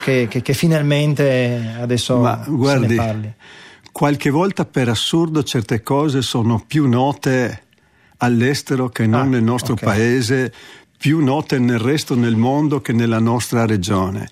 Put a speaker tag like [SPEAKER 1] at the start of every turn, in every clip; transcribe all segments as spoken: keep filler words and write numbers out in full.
[SPEAKER 1] che, che, che finalmente adesso
[SPEAKER 2] Ma, guardi,
[SPEAKER 1] se ne parli.
[SPEAKER 2] Qualche volta per assurdo certe cose sono più note all'estero che non ah, nel nostro okay. paese, più note nel resto del mondo che nella nostra regione.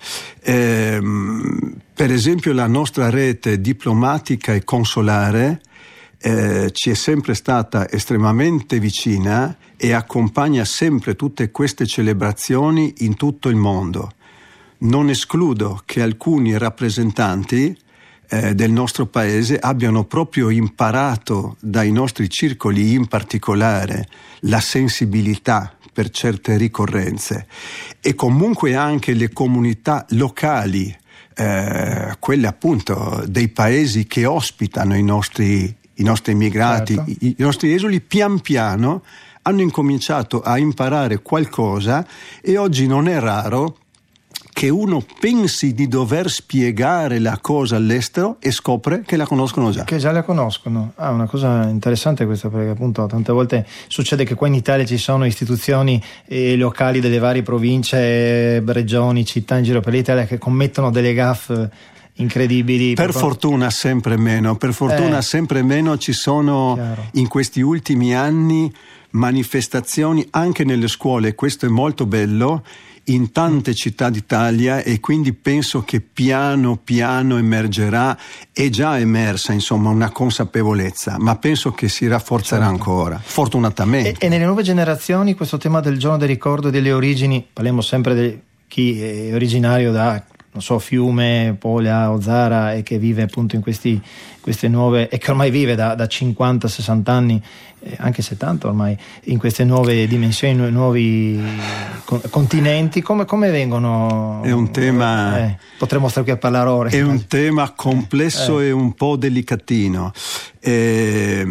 [SPEAKER 2] Ehm, per esempio la nostra rete diplomatica e consolare eh, ci è sempre stata estremamente vicina e accompagna sempre tutte queste celebrazioni in tutto il mondo. Non escludo che alcuni rappresentanti eh, del nostro paese abbiano proprio imparato dai nostri circoli, in particolare, la sensibilità per certe ricorrenze, e comunque anche le comunità locali, eh, quelle appunto dei paesi che ospitano i nostri, i nostri immigrati, certo. i, i nostri esuli, pian piano hanno incominciato a imparare qualcosa, e oggi non è raro che uno pensi di dover spiegare la cosa all'estero e scopre che la conoscono già.
[SPEAKER 1] Che già la conoscono. Ah, una cosa interessante questa, perché appunto tante volte succede che qua in Italia ci sono istituzioni eh, locali delle varie province, regioni, città in giro per l'Italia che commettono delle gaffe incredibili.
[SPEAKER 2] Per
[SPEAKER 1] proprio...
[SPEAKER 2] fortuna sempre meno, per fortuna eh, sempre meno ci sono chiaro. In questi ultimi anni manifestazioni anche nelle scuole, questo è molto bello, in tante città d'Italia, e quindi penso che piano piano emergerà, è già emersa insomma una consapevolezza, ma penso che si rafforzerà certo. ancora, fortunatamente.
[SPEAKER 1] E, e nelle nuove generazioni questo tema del giorno del ricordo e delle origini, parliamo sempre di chi è originario da, non so, Fiume, Puglia o Zara, e che vive appunto in questi, queste nuove, e che ormai vive da, da cinquanta sessanta anni, eh, anche settanta ormai, in queste nuove dimensioni, nu- nuovi con- continenti, come, come vengono?
[SPEAKER 2] È un tema,
[SPEAKER 1] eh, potremmo stare qui a parlare ore.
[SPEAKER 2] È immagino. Un tema complesso eh. e un po' delicatino. Eh,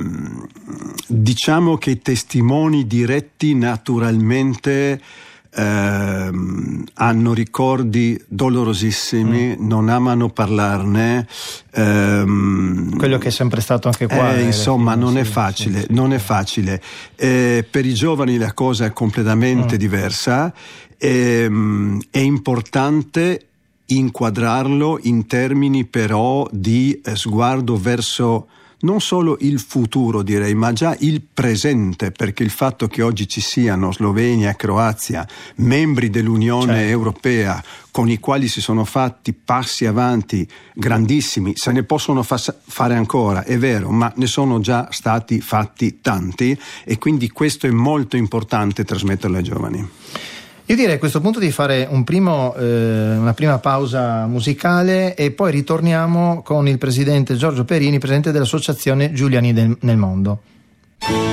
[SPEAKER 2] diciamo che i testimoni diretti naturalmente Eh, hanno ricordi dolorosissimi, mm. non amano parlarne. Ehm,
[SPEAKER 1] quello che è sempre stato anche qua.
[SPEAKER 2] Eh, insomma,
[SPEAKER 1] fine,
[SPEAKER 2] non
[SPEAKER 1] sì,
[SPEAKER 2] è facile,
[SPEAKER 1] sì, sì,
[SPEAKER 2] non
[SPEAKER 1] sì.
[SPEAKER 2] è facile. Eh, per i giovani la cosa è completamente mm. diversa. Eh, è importante inquadrarlo in termini però di eh, sguardo verso non solo il futuro, direi, ma già il presente, perché il fatto che oggi ci siano Slovenia e Croazia, membri dell'Unione certo. Europea, con i quali si sono fatti passi avanti grandissimi, se ne possono fa- fare ancora, è vero, ma ne sono già stati fatti tanti, e quindi questo è molto importante trasmetterlo ai giovani.
[SPEAKER 1] Io direi a questo punto di fare un primo, eh, una prima pausa musicale, e poi ritorniamo con il presidente Giorgio Perini, presidente dell'associazione Giuliani del, nel Mondo.